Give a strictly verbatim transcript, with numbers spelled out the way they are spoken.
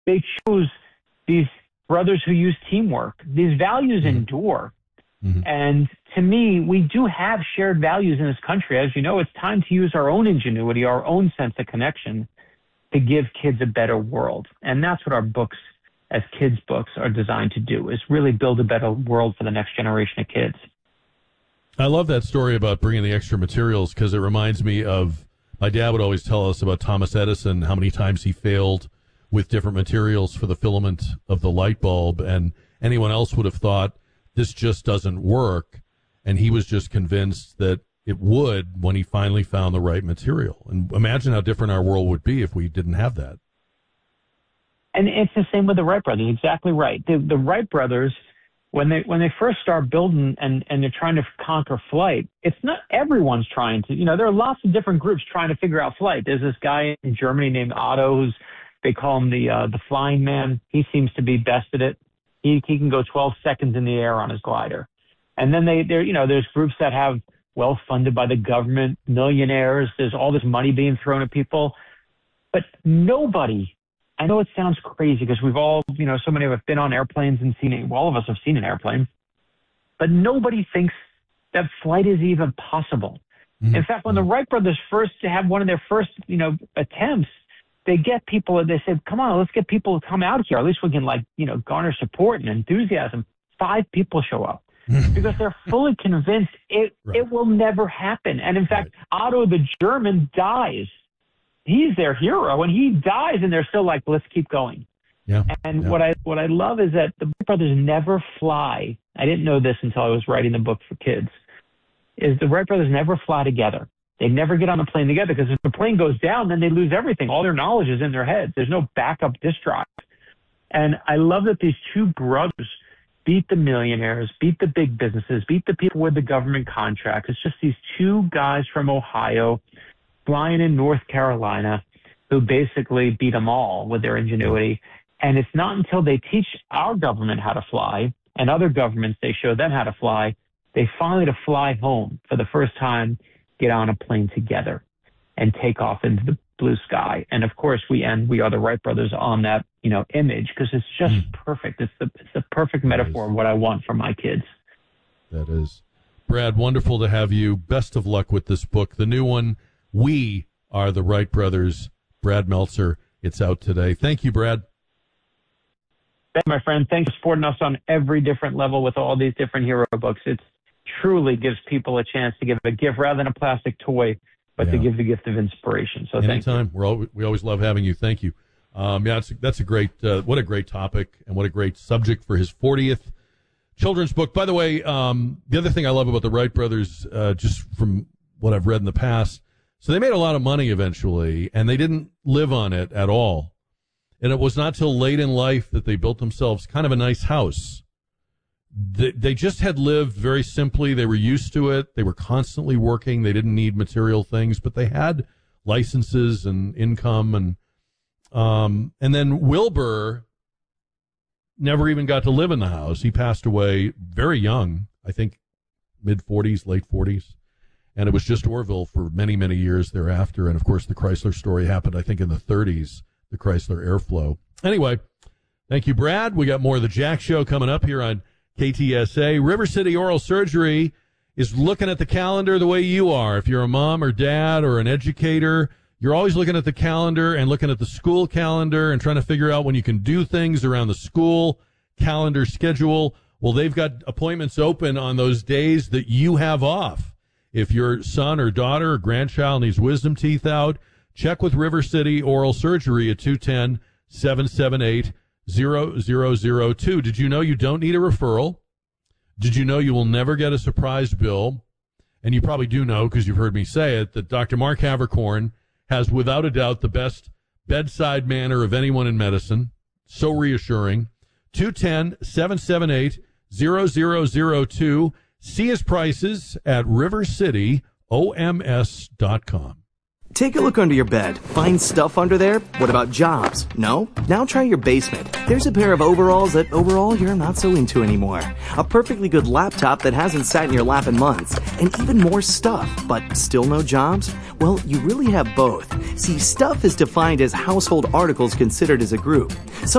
they chose these brothers who use teamwork. These values mm-hmm. endure. Mm-hmm. And to me, we do have shared values in this country. As you know, it's time to use our own ingenuity, our own sense of connection to give kids a better world. And that's what our books, as kids' books, are designed to do, is really build a better world for the next generation of kids. I love that story about bringing the extra materials because it reminds me of, my dad would always tell us about Thomas Edison, how many times he failed with different materials for the filament of the light bulb, and anyone else would have thought this just doesn't work, and he was just convinced that it would when he finally found the right material. And imagine how different our world would be if we didn't have that. And it's the same with the Wright brothers. Exactly right. The, the Wright brothers, when they when they first start building and, and they're trying to conquer flight, it's not everyone's trying to. You know, there are lots of different groups trying to figure out flight. There's this guy in Germany named Otto, who's they call him the uh, the flying man. He seems to be best at it. He he can go twelve seconds in the air on his glider. And then they there you know there's groups that have well funded by the government, millionaires. There's all this money being thrown at people, but nobody. I know it sounds crazy because we've all, you know, so many of us have been on airplanes and seen it. Well, all of us have seen an airplane, but nobody thinks that flight is even possible. Mm-hmm. In fact, when the Wright brothers first have one of their first, you know, attempts, they get people and they said, come on, let's get people to come out here. At least we can, like, you know, garner support and enthusiasm. Five people show up because they're fully convinced it, right. it will never happen. And in fact, right. Otto the German dies. He's their hero, and he dies, and they're still like, let's keep going. Yeah. And yeah. what I what I love is that the Wright brothers never fly. I didn't know this until I was writing the book for kids, is the Wright brothers never fly together. They never get on a plane together because if the plane goes down, then they lose everything. All their knowledge is in their heads. There's no backup disk drive. And I love that these two brothers beat the millionaires, beat the big businesses, beat the people with the government contracts. It's just these two guys from Ohio flying in North Carolina who basically beat them all with their ingenuity. And it's not until they teach our government how to fly and other governments, they show them how to fly, they finally to fly home for the first time, get on a plane together and take off into the blue sky. And of course we end, we are the Wright brothers on that, you know, image because it's just mm. perfect. It's the, it's the perfect metaphor of what I want for my kids. That is. Brad, wonderful to have you. Best of luck with this book. The new one, We Are the Wright Brothers, Brad Meltzer. It's out today. Thank you, Brad. Thank you, my friend. Thanks for supporting us on every different level with all these different hero books. It truly gives people a chance to give a gift rather than a plastic toy, but yeah. to give the gift of inspiration. So Anytime. thank you. We're all, we always love having you. Thank you. Um, yeah, that's, that's a great, uh, what a great topic and what a great subject for his fortieth children's book. By the way, um, the other thing I love about the Wright brothers, uh, just from what I've read in the past, so they made a lot of money eventually, and they didn't live on it at all. And it was not till late in life that they built themselves kind of a nice house. They, they just had lived very simply. They were used to it. They were constantly working. They didn't need material things, but they had licenses and income. And um, and then Wilbur never even got to live in the house. He passed away very young, I think mid-forties, late forties. And it was just Orville for many, many years thereafter. And, of course, the Chrysler story happened, I think, in the thirties, the Chrysler Airflow. Anyway, thank you, Brad. We got more of the Jack Show coming up here on K T S A. River City Oral Surgery is looking at the calendar the way you are. If you're a mom or dad or an educator, you're always looking at the calendar and looking at the school calendar and trying to figure out when you can do things around the school calendar schedule. Well, they've got appointments open on those days that you have off. If your son or daughter or grandchild needs wisdom teeth out, check with River City Oral Surgery at two one zero, seven seven eight, zero zero zero two. Did you know you don't need a referral? Did you know you will never get a surprise bill? And you probably do know, because you've heard me say it, that Doctor Mark Havercorn has without a doubt the best bedside manner of anyone in medicine. So reassuring. two one zero, seven seven eight, zero zero zero two. See his prices at river city O M S dot com. Take a look under your bed. Find stuff under there? What about jobs? No? Now try your basement. There's a pair of overalls that overall you're not so into anymore. A perfectly good laptop that hasn't sat in your lap in months. And even more stuff, but still no jobs? Well, you really have both. See, stuff is defined as household articles considered as a group. Some